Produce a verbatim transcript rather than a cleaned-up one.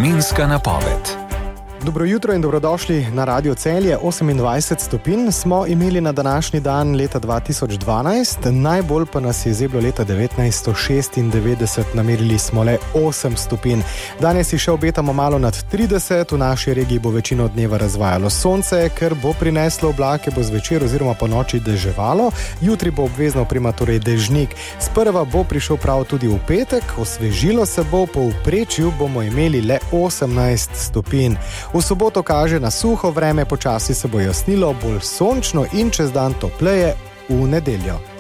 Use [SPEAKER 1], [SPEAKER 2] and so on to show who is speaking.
[SPEAKER 1] Vremenska napoved.
[SPEAKER 2] Dobro jutro in dobrodošli na Radio Celje. osemindvajset stopinj smo imeli na današnji dan leta dva tisoč dvanajst, najbolj pa nas je zeblo leta devetnajststo šestindevetdeset, namerili smo le osem stopinj. Danes si še obetamo malo nad trideset, v naši regiji bo večino dneva razvajalo sonce, ker bo prineslo oblake, bo zvečer oziroma po noči deževalo, jutri bo obvezno prima torej dežnik. Sprva bo prišel prav tudi v petek, osvežilo se bo, po povprečju bomo imeli le osemnajst stopinj. V soboto kaže na suho vreme, počasi se bo jasnilo, bolj sončno in čez dan topleje v nedeljo.